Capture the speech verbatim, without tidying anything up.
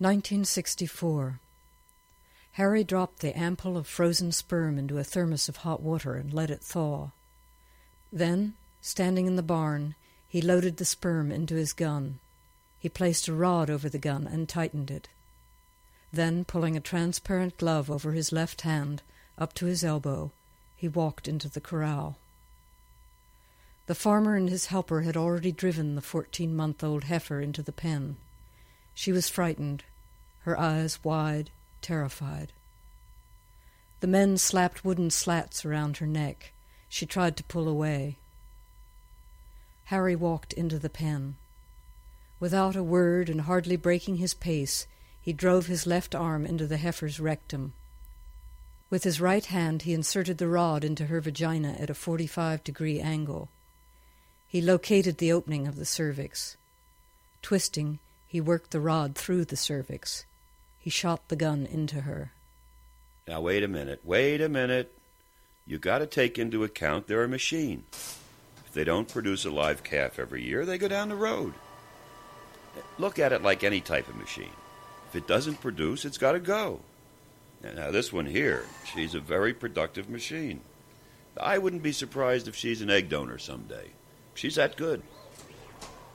nineteen sixty-four. Harry dropped the ampoule of frozen sperm into a thermos of hot water and let it thaw. Then, standing in the barn, he loaded the sperm into his gun. He placed a rod over the gun and tightened it. Then, pulling a transparent glove over his left hand, up to his elbow, he walked into the corral. The farmer and his helper had already driven the fourteen-month-old heifer into the pen. She was frightened, her eyes wide, terrified. The men slapped wooden slats around her neck. She tried to pull away. Harry walked into the pen. Without a word and hardly breaking his pace, he drove his left arm into the heifer's rectum. With his right hand he inserted the rod into her vagina at a forty-five degree angle. He located the opening of the cervix. Twisting, he worked the rod through the cervix. He shot the gun into her. Now, wait a minute, wait a minute. You got to take into account they're a machine. If they don't produce a live calf every year, they go down the road. Look at it like any type of machine. If it doesn't produce, it's got to go. Now, this one here, she's a very productive machine. I wouldn't be surprised if she's an egg donor someday. She's that good.